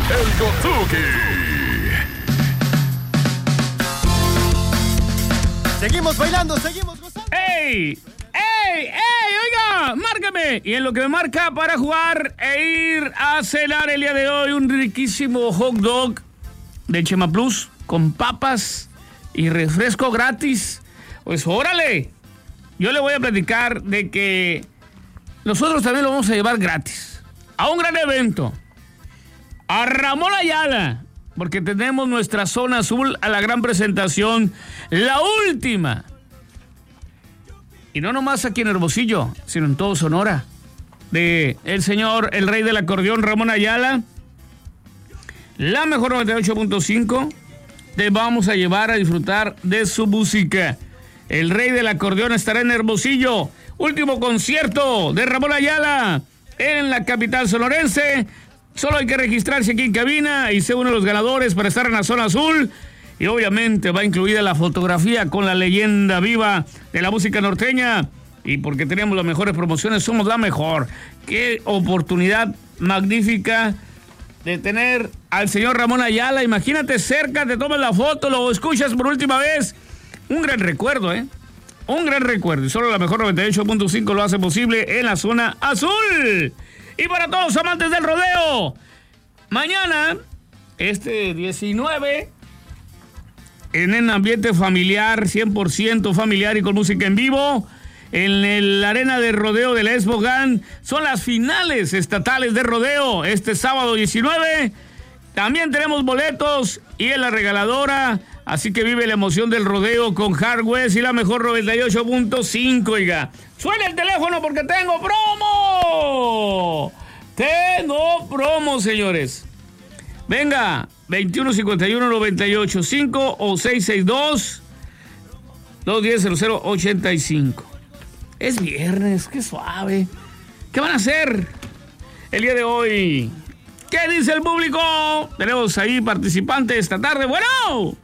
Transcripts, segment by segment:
el Gotsuki. Seguimos bailando, seguimos gozando. ¡Ey! ¡Ey! ¡Oiga! ¡Márcame! Y en lo que me marca para jugar e ir a cenar el día de hoy, un riquísimo hot dog de Chema Plus con papas y refresco gratis. Pues órale. Yo le voy a platicar de que nosotros también lo vamos a llevar gratis a un gran evento. A Ramón Ayala. Porque tenemos nuestra zona azul a la gran presentación, la última. Y no nomás aquí en Hermosillo, sino en todo Sonora. De el señor, el rey del acordeón, Ramón Ayala. La mejor 98.5. Te vamos a llevar a disfrutar de su música. El rey del acordeón estará en Hermosillo. Último concierto de Ramón Ayala en la capital sonorense. Solo hay que registrarse aquí en cabina y ser uno de los ganadores para estar en la zona azul. Y obviamente va incluida la fotografía con la leyenda viva de la música norteña. Y porque tenemos las mejores promociones, somos la mejor. Qué oportunidad magnífica de tener al señor Ramón Ayala. Imagínate cerca, te tomas la foto, lo escuchas por última vez. Un gran recuerdo, ¿eh? Un gran recuerdo. Y solo la mejor 98.5 lo hace posible en la zona azul. Y para todos los amantes del rodeo, mañana, 19, en el ambiente familiar, 100% familiar y con música en vivo, en la arena de rodeo de la Esbogán, son las finales estatales de rodeo, este sábado 19. También tenemos boletos y en la regaladora, así que vive la emoción del rodeo con Hard West y la mejor 98.5, oiga. Suena el teléfono porque tengo promo. Tengo promo, señores. Venga, 2151-985 o 662-210-0085. Es viernes, qué suave. ¿Qué van a hacer el día de hoy? ¿Qué dice el público? Tenemos ahí participantes esta tarde. Bueno.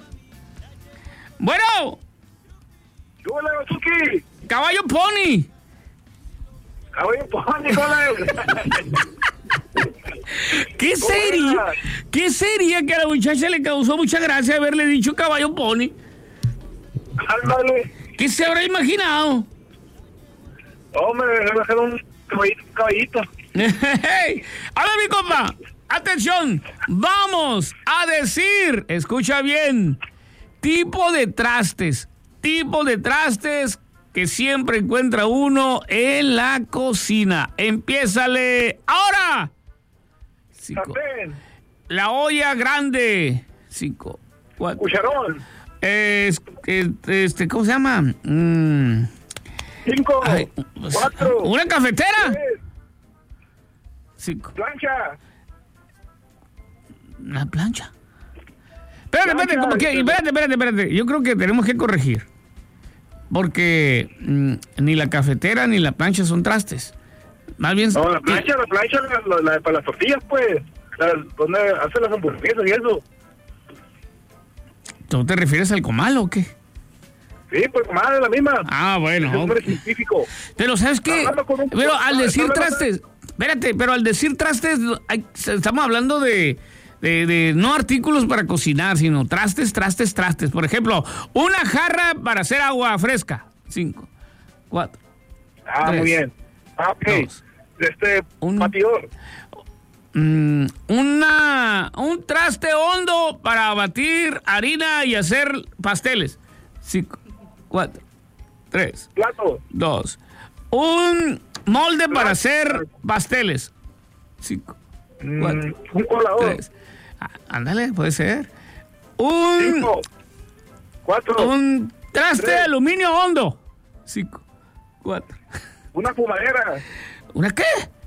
¡Hola, Gotsuki! Caballo Pony. ¡Caballo Pony, hola! ¿Qué sería que a la muchacha le causó mucha gracia haberle dicho Caballo Pony? ¡Ándale! ¿Qué se habrá imaginado? Hombre, me bajaron un caballito. Hey, a ver, mi compa, atención, vamos a decir, escucha bien, tipo de trastes que siempre encuentra uno en la cocina. Empiézale ahora. 5. La olla grande. 5, 4. Cucharón. ¿Cómo se llama? 5, 4. ¿Una cafetera? 5. Plancha. ¿Una plancha? Espérate. Yo creo que tenemos que corregir. Porque ni la cafetera ni la plancha son trastes. Más bien... No, la plancha, la para las tortillas, pues. Donde hace las hamburguesas y eso. ¿Tú te refieres al comal o qué? Sí, pues comal es la misma. Ah, bueno. Es un científico. Pero ¿sabes qué? Pero al decir trastes... Espérate, pero al decir trastes, estamos hablando de no artículos para cocinar, sino trastes. Por ejemplo, una jarra para hacer agua fresca. 5, 4. Ah, 3, muy bien. Ah, ok. 2, un batidor. Un traste hondo para batir harina y hacer pasteles. 5, 4, 3. Plato. 2. Un molde para hacer pasteles. 5, 4. Un colador. 3. Ándale, puede ser. 5, 4. Un traste 3. De aluminio hondo. 5, 4. Una fumadera. ¿Una qué?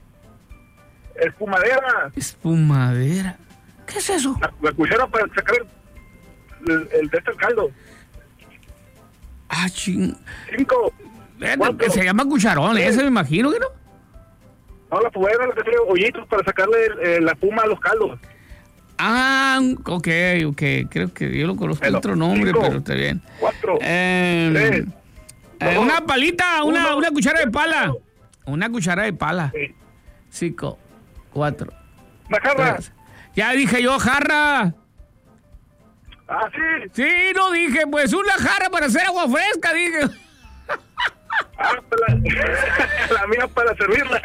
Espumadera. ¿Qué es eso? La cuchara para sacar el caldo. Ah, 5. Que se llama cucharón, ese me imagino que no. No, la fumadera, la que tiene hoyitos para sacarle la espuma a los caldos. Ah, ok. Creo que yo lo conozco en otro nombre, 5, pero está bien. 4, 3. Una palita, una cuchara de pala. Una cuchara de pala. 5, 4. Una jarra. 3. Ya dije yo, jarra. Ah, sí. Sí, no dije, pues una jarra para hacer agua fresca, dije. Ah, la mía para servirla.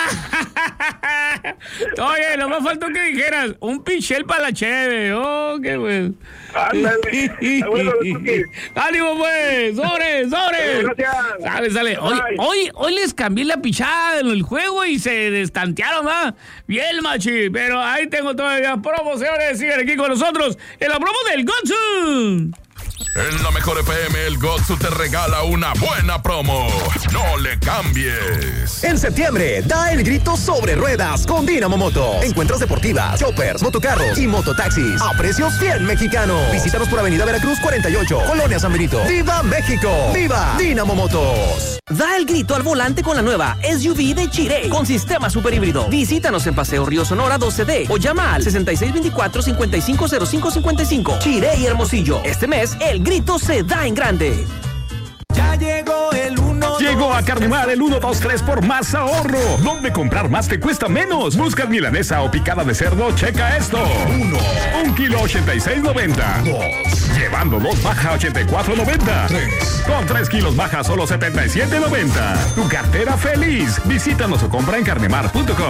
Oye, nomás faltó que dijeras un pichel para la cheve. Oh, qué bueno. Ándale. Bueno, ánimo, pues. ¡Sobre! Gracias. Sale. Hoy les cambié la pichada en el juego y se destantearon, ¿ah? Bien, machi. Pero ahí tengo todavía promociones. Siguen aquí con nosotros en la promo del Gotsu. En la Mejor FM, el Gotsu te regala una buena promo. No le cambies. En septiembre, da el grito sobre ruedas con Dinamo Motos. Encuentros deportivas, choppers, motocarros y mototaxis a precios bien mexicanos. Visítanos por Avenida Veracruz 48, Colonia San Benito. ¡Viva México! ¡Viva Dinamo Motos! Da el grito al volante con la nueva SUV de Chirey con sistema super híbrido. Visítanos en Paseo Río Sonora 12D o llama al 6624-550555. Chirey Hermosillo. Este mes, el grito se da en grande. Ya llegó el 1. Llegó a Carnemar el 1-2-3 por más ahorro. ¿Dónde comprar más te cuesta menos? ¿Buscas milanesa o picada de cerdo? Checa esto. 1 kilo 86.90. 2. Llevando 2 baja 84.90. 3. Con 3 kilos baja solo 77.90. Tu cartera feliz. Visítanos o compra en carnemar.com.